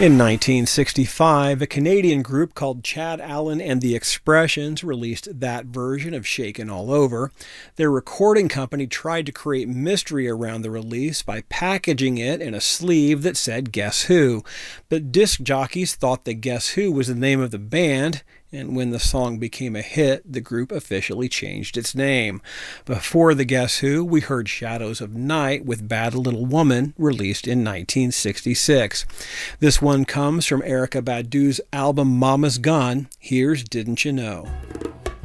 In 1965, a Canadian group called Chad Allen and the Expressions released that version of Shakin' All Over. Their recording company tried to create mystery around the release by packaging it in a sleeve that said Guess Who. But disc jockeys thought that Guess Who was the name of the band, and when the song became a hit, the group officially changed its name. Before the Guess Who, we heard Shadows of Night with Bad Little Woman, released in 1966. This one comes from Erykah Badu's album Mama's Gun. Here's Didn't You Know.